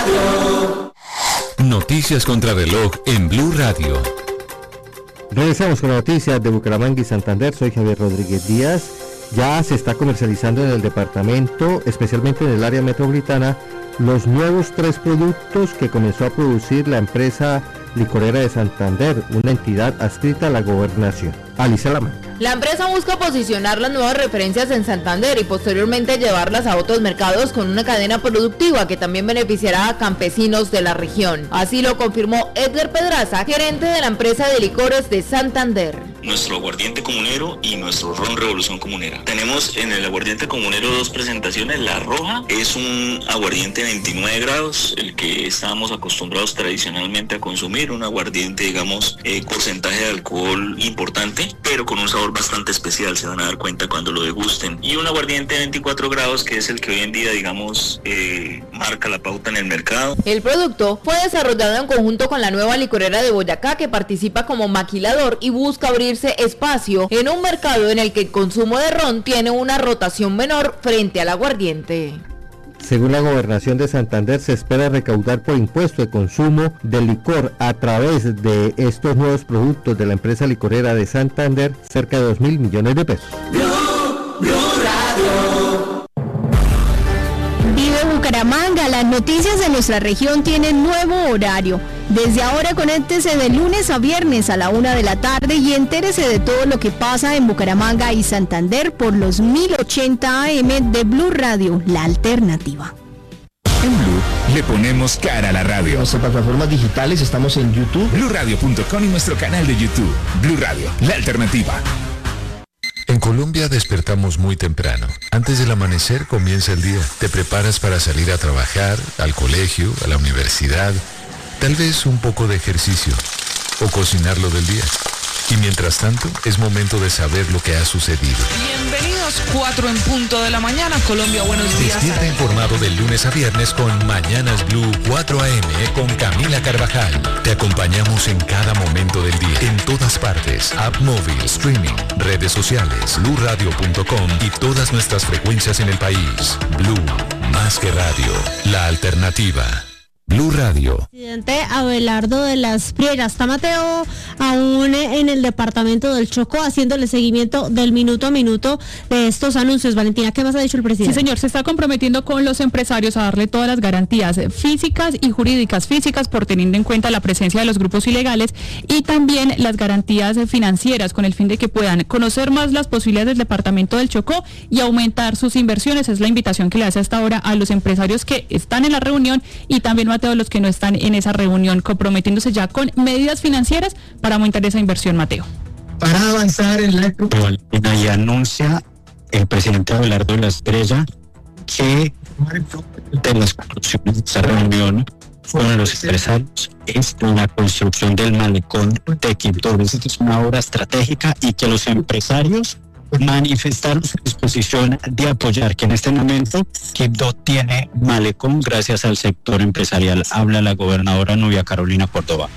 Radio. Noticias contra reloj en Blue Radio. Regresamos con noticias de Bucaramanga y Santander. Soy Javier Rodríguez Díaz. Ya se está comercializando en el departamento, especialmente en el área metropolitana, los nuevos 3 productos que comenzó a producir la empresa licorera de Santander, una entidad adscrita a la gobernación. Alicia Lamar. La empresa busca posicionar las nuevas referencias en Santander y posteriormente llevarlas a otros mercados con una cadena productiva que también beneficiará a campesinos de la región. Así lo confirmó Edgar Pedraza, gerente de la empresa de licores de Santander. Nuestro aguardiente comunero y nuestro ron Revolución Comunera. Tenemos en el aguardiente comunero 2 presentaciones. La roja es un aguardiente de 29 grados, el que estábamos acostumbrados tradicionalmente a consumir, un aguardiente, digamos, porcentaje de alcohol importante, pero con un sabor bastante especial, se van a dar cuenta cuando lo degusten. Y un aguardiente de 24 grados, que es el que hoy en día, digamos, marca la pauta en el mercado. El producto fue desarrollado en conjunto con la nueva licorera de Boyacá, que participa como maquilador y busca abrirse espacio en un mercado en el que el consumo de ron tiene una rotación menor frente al aguardiente. Según la Gobernación de Santander, se espera recaudar por impuesto de consumo de licor a través de estos nuevos productos de la empresa licorera de Santander cerca de 2.000 millones de pesos. Blue Radio. Vive Bucaramanga, las noticias de nuestra región tienen nuevo horario. Desde ahora conéctese de lunes a viernes a la 1 de la tarde y entérese de todo lo que pasa en Bucaramanga y Santander por los 1080 AM de Blue Radio, la alternativa. En Blue le ponemos cara a la radio. En nuestras plataformas digitales estamos en YouTube, BlueRadio.com y nuestro canal de YouTube. Blue Radio, la alternativa. En Colombia despertamos muy temprano. Antes del amanecer comienza el día. Te preparas para salir a trabajar, al colegio, a la universidad, tal vez un poco de ejercicio o cocinar lo del día. Y mientras tanto, es momento de saber lo que ha sucedido. Bienvenidos, 4 en punto de la mañana, Colombia, buenos días. Despierta informado de lunes a viernes con Mañanas Blue 4 AM con Camila Carvajal. Te acompañamos en cada momento del día, en todas partes, app móvil, streaming, redes sociales, BlueRadio.com y todas nuestras frecuencias en el país. Blue, más que radio, la alternativa. Blue Radio. Presidente Abelardo de las Prieras. Está Mateo aún en el departamento del Chocó haciéndole seguimiento del minuto a minuto de estos anuncios. Valentina, ¿qué más ha dicho el presidente? Sí, señor, se está comprometiendo con los empresarios a darle todas las garantías físicas y jurídicas. Físicas por teniendo en cuenta la presencia de los grupos ilegales y también las garantías financieras con el fin de que puedan conocer más las posibilidades del departamento del Chocó y aumentar sus inversiones. Es la invitación que le hace hasta ahora a los empresarios que están en la reunión y también Mateo, los que no están en esa reunión, comprometiéndose ya con medidas financieras para aumentar esa inversión, Mateo. Para avanzar en la y anuncia el presidente Abelardo de la Estrella que de las conclusiones de esta reunión con los empresarios es la construcción del malecón de Quibdó. Esta es una obra estratégica y que los empresarios manifestaron su disposición de apoyar, que en este momento Quibdó tiene malecón gracias al sector empresarial. Habla la gobernadora Nubia Carolina Córdoba.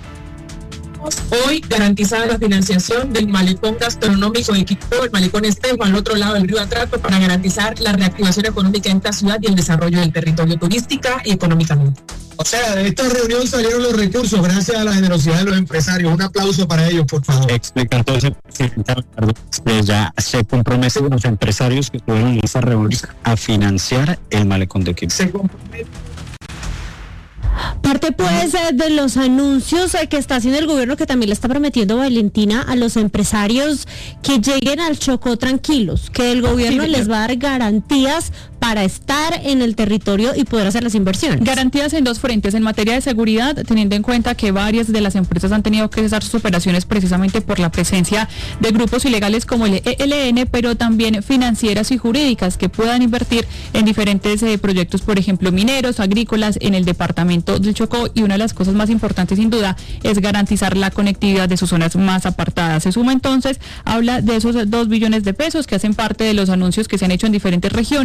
Hoy garantizada la financiación del malecón gastronómico de Quibdó, el malecón Estejo al otro lado del río Atrato, para garantizar la reactivación económica de esta ciudad y el desarrollo del territorio turística y económicamente. O sea, de esta reunión salieron los recursos gracias a la generosidad de los empresarios. Un aplauso para ellos, por favor. Explica entonces, ya se compromete con los empresarios que estuvieron en esa reunión a financiar el malecón de Quibdó. Se compromete. Parte pues de los anuncios que está haciendo el gobierno, que también le está prometiendo Valentina a los empresarios que lleguen al Chocó tranquilos, que el gobierno les va a dar garantías para estar en el territorio y poder hacer las inversiones. Garantías en dos frentes, en materia de seguridad, teniendo en cuenta que varias de las empresas han tenido que cesar sus operaciones precisamente por la presencia de grupos ilegales como el ELN, pero también financieras y jurídicas que puedan invertir en diferentes proyectos, por ejemplo, mineros, agrícolas, en el departamento del Chocó, y una de las cosas más importantes sin duda es garantizar la conectividad de sus zonas más apartadas. Se suma entonces, habla de esos 2 billones de pesos que hacen parte de los anuncios que se han hecho en diferentes regiones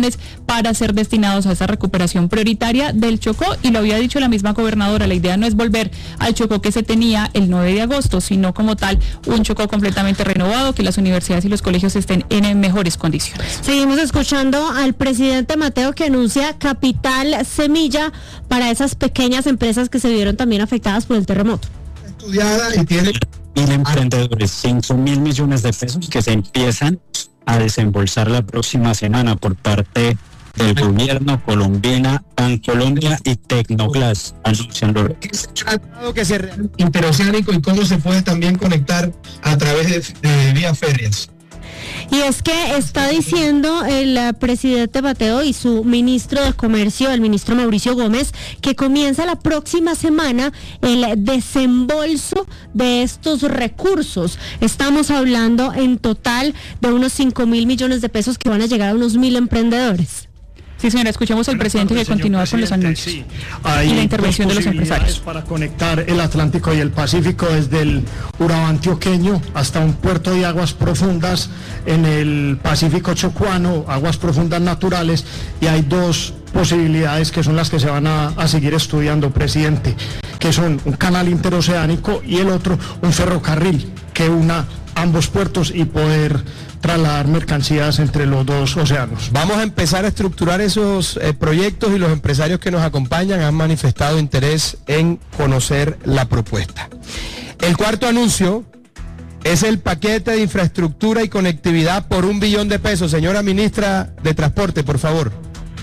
para ser destinados a esa recuperación prioritaria del Chocó, y lo había dicho la misma gobernadora, la idea no es volver al Chocó que se tenía el 9 de agosto, sino como tal un Chocó completamente renovado, que las universidades y los colegios estén en mejores condiciones. Seguimos escuchando al presidente Mateo, que anuncia capital semilla para esas pequeñas empresas que se vieron también afectadas por el terremoto. Estudiada y tiene 1.000 emprendedores, 5.000 millones de pesos que se empiezan a desembolsar la próxima semana por parte del gobierno, Colombiana, Bancolombia y Tecnoglass, anuncian los que se interoceánico y cómo se puede también conectar a través de vías férreas. Y es que está diciendo el presidente Mateo y su ministro de Comercio, el ministro Mauricio Gómez, que comienza la próxima semana el desembolso de estos recursos. Estamos hablando en total de unos 5.000 millones de pesos que van a llegar a unos 1.000 emprendedores. Sí, señora, escuchemos al presidente que continúa con los anuncios y la intervención de los empresarios. Para conectar el Atlántico y el Pacífico desde el Urabá antioqueño hasta un puerto de aguas profundas en el Pacífico chocuano, aguas profundas naturales, y hay dos posibilidades que son las que se van a seguir estudiando, presidente, que son un canal interoceánico y el otro un ferrocarril que una ambos puertos y poder trasladar mercancías entre los dos océanos. Vamos a empezar a estructurar esos proyectos, y los empresarios que nos acompañan han manifestado interés en conocer la propuesta. El cuarto anuncio es el paquete de infraestructura y conectividad por 1 billón de pesos. Señora ministra de Transporte, por favor.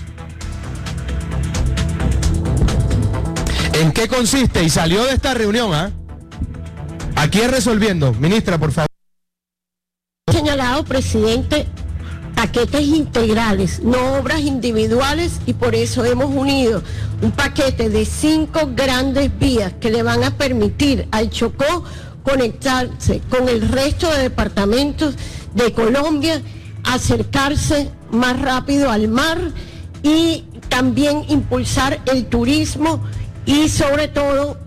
¿En qué consiste? Y salió de esta reunión, Aquí es resolviendo. Ministra, por favor. Señalado, presidente, paquetes integrales, no obras individuales, y por eso hemos unido un paquete de 5 grandes vías que le van a permitir al Chocó conectarse con el resto de departamentos de Colombia, acercarse más rápido al mar y también impulsar el turismo y sobre todo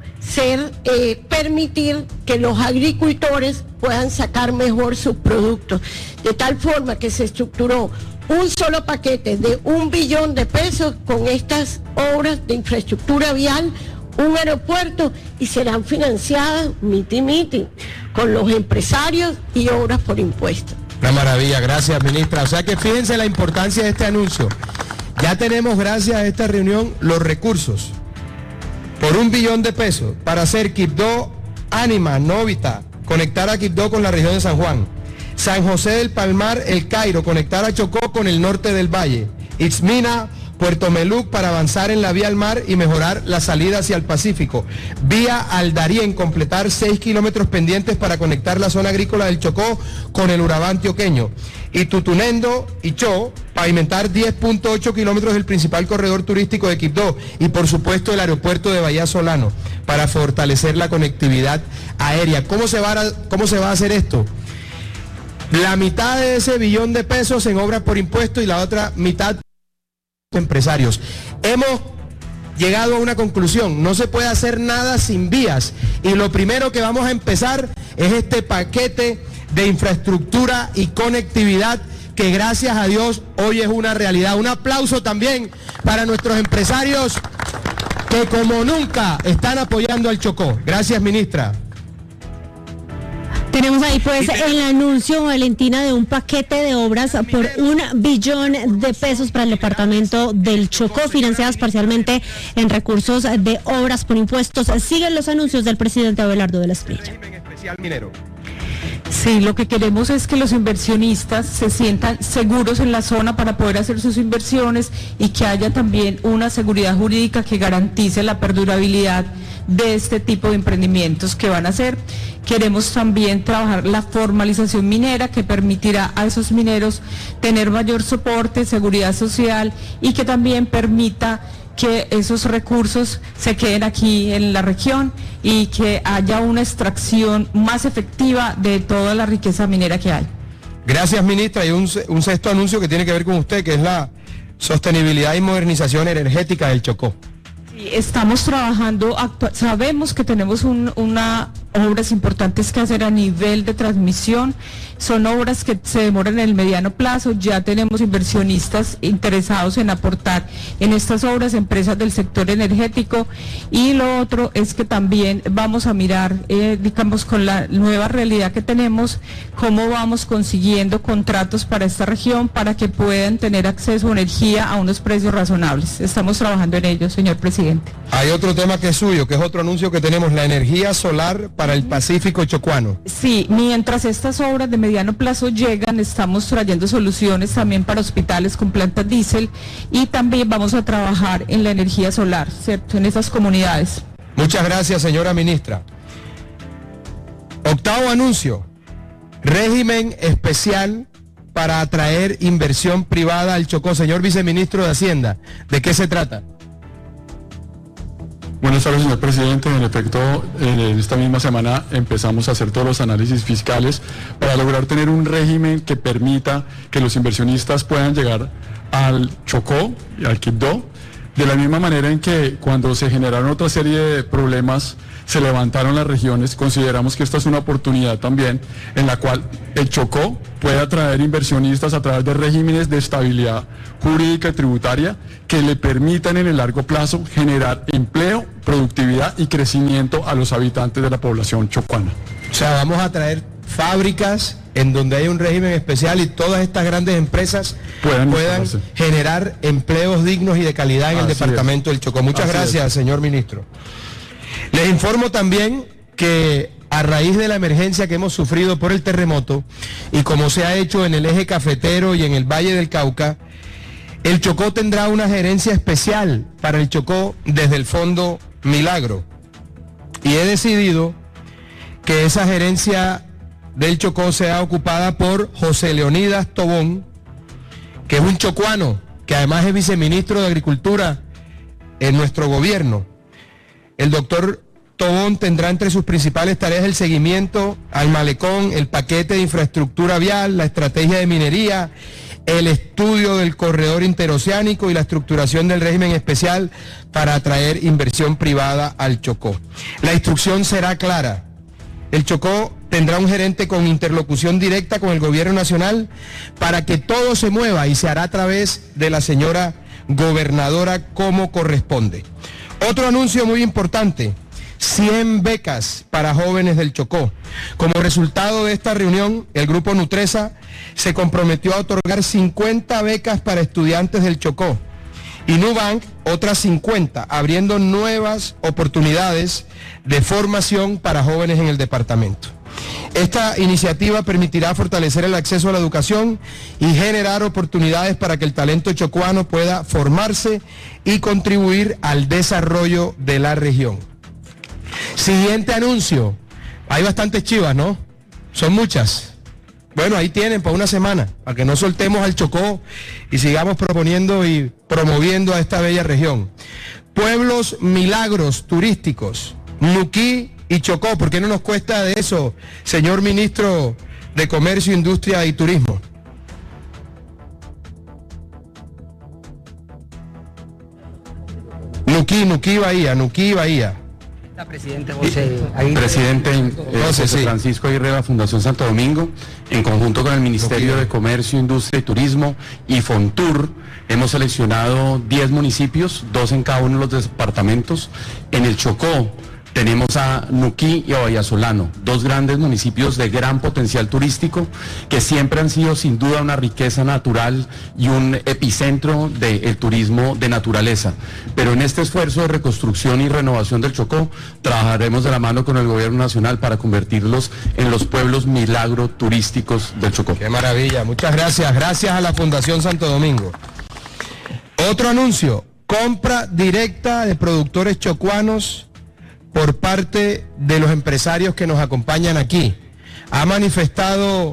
permitir que los agricultores puedan sacar mejor sus productos, de tal forma que se estructuró un solo paquete de 1 billón de pesos con estas obras de infraestructura vial, un aeropuerto, y serán financiadas miti con los empresarios y obras por impuestos. Una maravilla, gracias, ministra. O sea que fíjense la importancia de este anuncio. Ya tenemos, gracias a esta reunión, los recursos por 1 billón de pesos para hacer Quibdó, Ánima, Novita, conectar a Quibdó con la región de San Juan, San José del Palmar, El Cairo, conectar a Chocó con el norte del valle, Itzmina, Puerto Meluc para avanzar en la vía al mar y mejorar la salida hacia el Pacífico, vía al Darién, completar 6 kilómetros pendientes para conectar la zona agrícola del Chocó con el Urabá antioqueño, y Tutunendo y Cho, pavimentar 10.8 kilómetros del principal corredor turístico de Quibdó, y por supuesto el aeropuerto de Bahía Solano para fortalecer la conectividad aérea. ¿Cómo se va a hacer esto? La mitad de ese billón de pesos en obras por impuesto y la otra mitad empresarios. Hemos llegado a una conclusión: no se puede hacer nada sin vías, y lo primero que vamos a empezar es este paquete de infraestructura y conectividad que gracias a Dios hoy es una realidad. Un aplauso también para nuestros empresarios que como nunca están apoyando al Chocó. Gracias, ministra. Tenemos ahí pues el anuncio, Valentina, de un paquete de obras por 1 billón de pesos para el departamento del Chocó, financiadas parcialmente en recursos de obras por impuestos. Siguen los anuncios del presidente Abelardo de la Espriella. Sí, lo que queremos es que los inversionistas se sientan seguros en la zona para poder hacer sus inversiones, y que haya también una seguridad jurídica que garantice la perdurabilidad de este tipo de emprendimientos que van a hacer. Queremos también trabajar la formalización minera, que permitirá a esos mineros tener mayor soporte, seguridad social, y que también permita que esos recursos se queden aquí en la región y que haya una extracción más efectiva de toda la riqueza minera que hay. Gracias, ministra. Y un sexto anuncio que tiene que ver con usted, que es la sostenibilidad y modernización energética del Chocó. Estamos trabajando, sabemos que tenemos una obras importantes que hacer a nivel de transmisión. Son obras que se demoran en el mediano plazo. Ya tenemos inversionistas interesados en aportar en estas obras, empresas del sector energético, y lo otro es que también vamos a mirar, digamos, con la nueva realidad que tenemos, cómo vamos consiguiendo contratos para esta región para que puedan tener acceso a energía a unos precios razonables. Estamos trabajando en ello, señor presidente. Hay otro tema que es suyo, que es otro anuncio que tenemos, la energía solar para el Pacífico chocuano. Sí, mientras estas obras de mediano plazo llegan, estamos trayendo soluciones también para hospitales con plantas diésel, y también vamos a trabajar en la energía solar, ¿cierto?, en esas comunidades. Muchas gracias, señora ministra. Octavo anuncio, régimen especial para atraer inversión privada al Chocó. Señor viceministro de Hacienda, ¿de qué se trata? Buenas tardes, señor presidente. En efecto, en esta misma semana empezamos a hacer todos los análisis fiscales para lograr tener un régimen que permita que los inversionistas puedan llegar al Chocó y al Quibdó, de la misma manera en que cuando se generaron otra serie de problemas, se levantaron las regiones. Consideramos que esta es una oportunidad también en la cual el Chocó puede atraer inversionistas a través de regímenes de estabilidad jurídica y tributaria que le permitan en el largo plazo generar empleo, productividad y crecimiento a los habitantes de la población chocuana. O sea, vamos a traer fábricas en donde hay un régimen especial y todas estas grandes empresas puedan generar empleos dignos y de calidad en el departamento del Chocó. Muchas gracias, señor ministro. Les informo también que a raíz de la emergencia que hemos sufrido por el terremoto, y como se ha hecho en el eje cafetero y en el Valle del Cauca, el Chocó tendrá una gerencia especial para el Chocó desde el Fondo Milagro. Y he decidido que esa gerencia del Chocó sea ocupada por José Leonidas Tobón, que es un chocuano, que además es viceministro de Agricultura en nuestro gobierno. El doctor Tobón tendrá entre sus principales tareas el seguimiento al malecón, el paquete de infraestructura vial, la estrategia de minería, el estudio del corredor interoceánico y la estructuración del régimen especial para atraer inversión privada al Chocó. La instrucción será clara. El Chocó tendrá un gerente con interlocución directa con el gobierno nacional para que todo se mueva, y se hará a través de la señora gobernadora como corresponde. Otro anuncio muy importante, 100 becas para jóvenes del Chocó. Como resultado de esta reunión, el Grupo Nutresa se comprometió a otorgar 50 becas para estudiantes del Chocó y Nubank otras 50, abriendo nuevas oportunidades de formación para jóvenes en el departamento. Esta iniciativa permitirá fortalecer el acceso a la educación y generar oportunidades para que el talento chocuano pueda formarse y contribuir al desarrollo de la región. Siguiente anuncio. Hay bastantes chivas, ¿no? Son muchas. Bueno, ahí tienen para una semana, para que no soltemos al Chocó y sigamos proponiendo y promoviendo a esta bella región. Pueblos milagros turísticos, Nuquí y Chocó. ¿Por qué no nos cuesta de eso, señor ministro de Comercio, Industria y Turismo? Nuquí, Bahía. Presidente José Aguirre. Presidente José Francisco Aguirre, Fundación Santo Domingo, en conjunto con el Ministerio de Comercio, Industria y Turismo y Fontur, hemos seleccionado 10 municipios, 2 en cada uno de los departamentos. En el Chocó tenemos a Nuquí y a Vallasolano, 2 grandes municipios de gran potencial turístico que siempre han sido sin duda una riqueza natural y un epicentro del turismo de naturaleza. Pero en este esfuerzo de reconstrucción y renovación del Chocó trabajaremos de la mano con el gobierno nacional para convertirlos en los pueblos milagro turísticos del Chocó. Qué maravilla, muchas gracias. Gracias a la Fundación Santo Domingo. Otro anuncio, compra directa de productores chocuanos por parte de los empresarios que nos acompañan aquí. Ha manifestado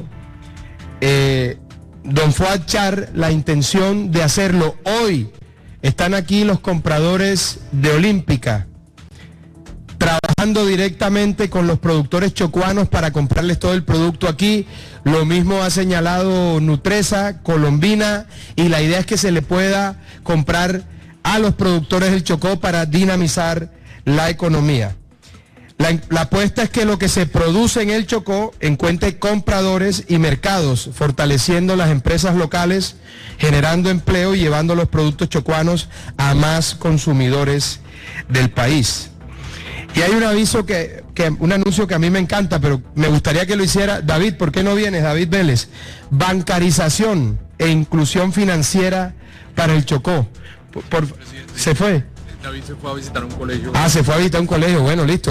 don Fuad Char la intención de hacerlo. Hoy están aquí los compradores de Olímpica, trabajando directamente con los productores chocuanos para comprarles todo el producto aquí. Lo mismo ha señalado Nutresa, Colombina, y la idea es que se le pueda comprar a los productores del Chocó para dinamizar la economía. La apuesta es que lo que se produce en el Chocó encuentre compradores y mercados, fortaleciendo las empresas locales, generando empleo y llevando los productos chocuanos a más consumidores del país. Y hay un aviso un anuncio que a mí me encanta, pero me gustaría que lo hiciera David. ¿Por qué no vienes, David Vélez? Bancarización e inclusión financiera para el Chocó. ¿Se fue? David se fue a visitar un colegio. Se fue a visitar un colegio. Bueno, listo.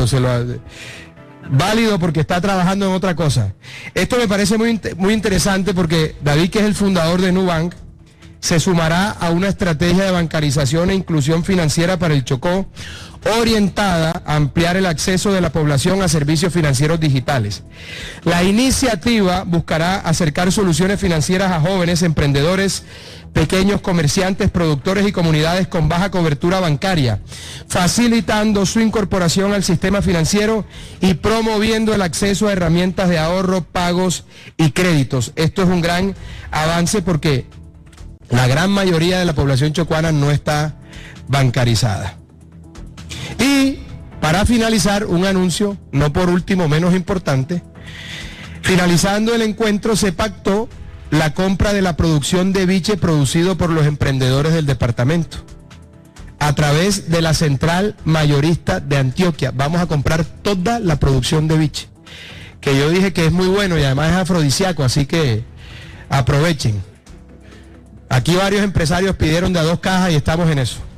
Válido porque está trabajando en otra cosa. Esto me parece muy interesante porque David, que es el fundador de Nubank, se sumará a una estrategia de bancarización e inclusión financiera para el Chocó, orientada a ampliar el acceso de la población a servicios financieros digitales. La iniciativa buscará acercar soluciones financieras a jóvenes, emprendedores, pequeños comerciantes, productores y comunidades con baja cobertura bancaria, facilitando su incorporación al sistema financiero y promoviendo el acceso a herramientas de ahorro, pagos y créditos. Esto es un gran avance porque la gran mayoría de la población chocuana no está bancarizada. Y para finalizar, un anuncio, no por último menos importante. Finalizando el encuentro se pactó la compra de la producción de biche producido por los emprendedores del departamento a través de la central mayorista de Antioquia. Vamos a comprar toda la producción de biche, que yo dije que es muy bueno y además es afrodisíaco, así que aprovechen. Aquí varios empresarios pidieron de a 2 cajas y estamos en eso.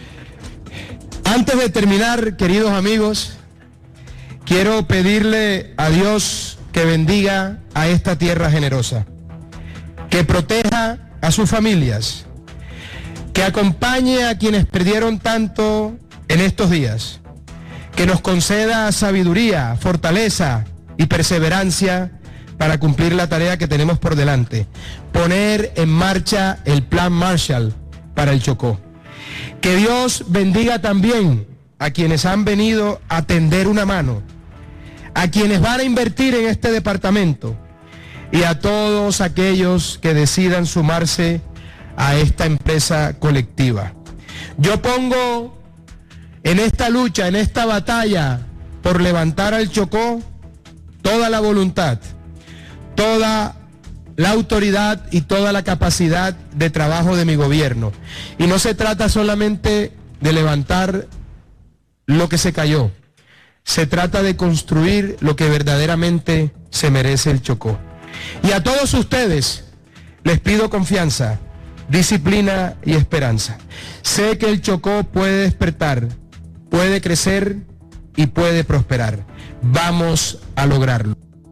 Antes de terminar, queridos amigos, quiero pedirle a Dios que bendiga a esta tierra generosa, que proteja a sus familias, que acompañe a quienes perdieron tanto en estos días, que nos conceda sabiduría, fortaleza y perseverancia para cumplir la tarea que tenemos por delante, poner en marcha el Plan Marshall para el Chocó. Que Dios bendiga también a quienes han venido a tender una mano, a quienes van a invertir en este departamento y a todos aquellos que decidan sumarse a esta empresa colectiva. Yo pongo en esta lucha, en esta batalla por levantar al Chocó, toda la voluntad, toda la autoridad y toda la capacidad de trabajo de mi gobierno. Y no se trata solamente de levantar lo que se cayó, se trata de construir lo que verdaderamente se merece el Chocó. Y a todos ustedes les pido confianza, disciplina y esperanza. Sé que el Chocó puede despertar, puede crecer y puede prosperar. Vamos a lograrlo.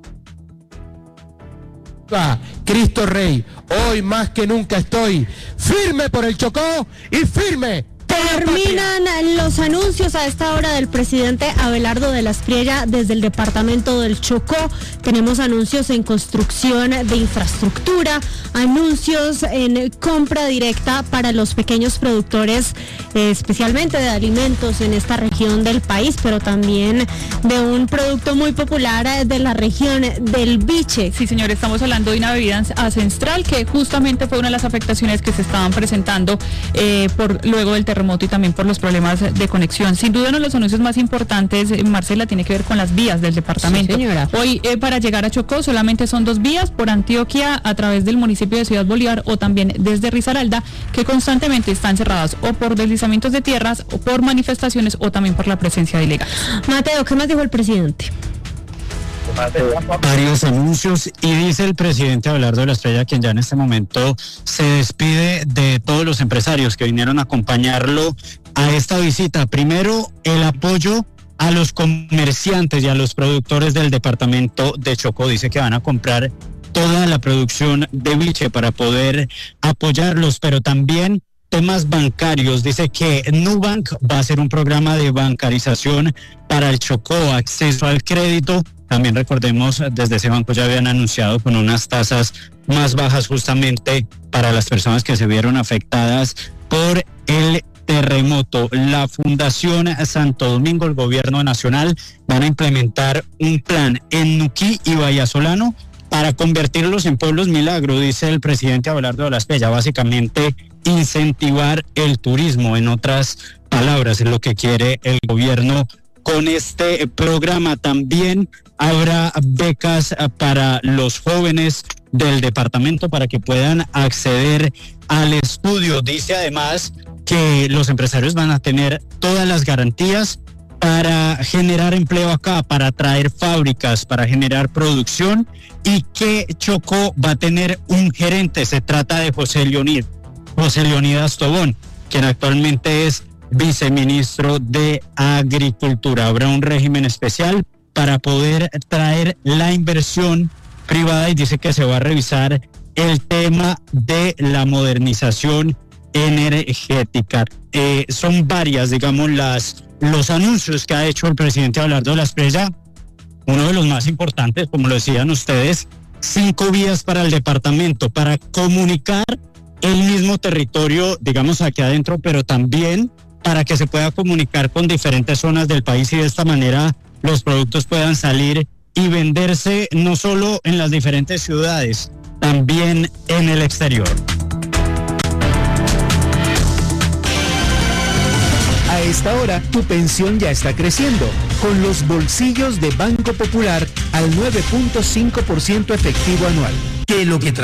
Cristo Rey, hoy más que nunca estoy firme por el Chocó y firme. Terminan los anuncios a esta hora del presidente Abelardo de la Espriella desde el departamento del Chocó. Tenemos anuncios en construcción de infraestructura, anuncios en compra directa para los pequeños productores, especialmente de alimentos en esta región del país, pero también de un producto muy popular de la región del biche. Sí, señor, estamos hablando de una bebida ancestral que justamente fue una de las afectaciones que se estaban presentando luego del terremoto y también por los problemas de conexión. Sin duda uno de los anuncios más importantes, Marcela, tiene que ver con las vías del departamento. Sí, hoy para llegar a Chocó solamente son 2 vías, por Antioquia a través del municipio de Ciudad Bolívar o también desde Risaralda, que constantemente están cerradas o por deslizamientos de tierras o por manifestaciones o también por la presencia de ilegales. Mateo, ¿qué más dijo el presidente? Varios anuncios y dice el presidente Abelardo de la Espriella, quien ya en este momento se despide de todos los empresarios que vinieron a acompañarlo a esta visita. Primero, el apoyo a los comerciantes y a los productores del departamento de Chocó. Dice que van a comprar toda la producción de biche para poder apoyarlos, pero también temas bancarios. Dice que Nubank va a hacer un programa de bancarización para el Chocó, acceso al crédito. También recordemos, desde ese banco ya habían anunciado con unas tasas más bajas justamente para las personas que se vieron afectadas por el terremoto. La Fundación Santo Domingo, el gobierno nacional, van a implementar un plan en Nuquí y Vallasolano para convertirlos en pueblos milagro, dice el presidente Abelardo de la Espriella. Básicamente incentivar el turismo, en otras palabras, es lo que quiere el gobierno con este programa. También habrá becas para los jóvenes del departamento para que puedan acceder al estudio. Dice además que los empresarios van a tener todas las garantías para generar empleo acá, para traer fábricas, para generar producción, y que Chocó va a tener un gerente. Se trata de José Leonidas Tobón, quien actualmente es viceministro de Agricultura. Habrá un régimen especial para poder traer la inversión privada, y dice que se va a revisar el tema de la modernización energética. Son varias, digamos, los anuncios que ha hecho el presidente Abelardo Lasprilla. Uno de los más importantes, como lo decían ustedes, 5 vías para el departamento, para comunicar el mismo territorio, digamos, aquí adentro, pero también para que se pueda comunicar con diferentes zonas del país, y de esta manera los productos puedan salir y venderse no solo en las diferentes ciudades, también en el exterior. A esta hora, tu pensión ya está creciendo, con los bolsillos de Banco Popular al 9.5% efectivo anual. Que lo que